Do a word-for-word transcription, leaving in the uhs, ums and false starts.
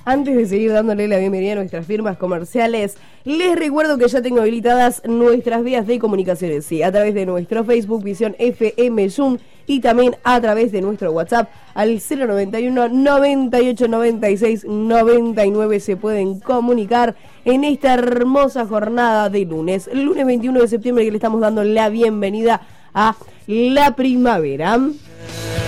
Antes de seguir dándole la bienvenida a nuestras firmas comerciales, les recuerdo que ya tengo habilitadas nuestras vías de comunicaciones, sí, a través de nuestro Facebook Visión F M Zoom y también a través de nuestro WhatsApp al cero noventa y uno, noventa y ocho, noventa y seis, noventa y nueve se pueden comunicar en esta hermosa jornada de lunes, lunes veintiuno de septiembre, que le estamos dando la bienvenida a la primavera.